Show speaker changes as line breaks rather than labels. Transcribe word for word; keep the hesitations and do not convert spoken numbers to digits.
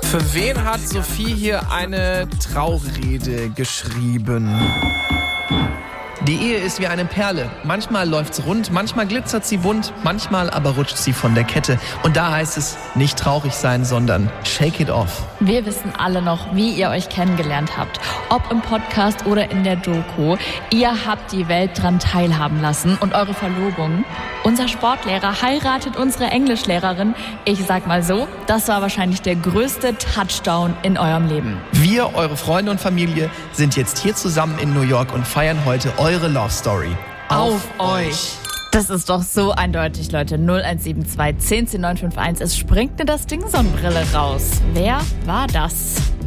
Für wen hat Sophie hier eine Traurede geschrieben?
Die Ehe ist wie eine Perle. Manchmal läuft's rund, manchmal glitzert sie bunt, manchmal aber rutscht sie von der Kette. Und da heißt es, nicht traurig sein, sondern shake it off.
Wir wissen alle noch, wie ihr euch kennengelernt habt. Ob im Podcast oder in der Doku. Ihr habt die Welt dran teilhaben lassen und eure Verlobung. Unser Sportlehrer heiratet unsere Englischlehrerin. Ich sag mal so, das war wahrscheinlich der größte Touchdown in eurem Leben.
Wir, eure Freunde und Familie, sind jetzt hier zusammen in New York und feiern heute eure Love Story.
Auf, Auf euch! Das ist doch so eindeutig, Leute. null eins sieben zwei, zehn zehn neun fünf eins. Es springt mir das Ding Sonnenbrille raus. Wer war das?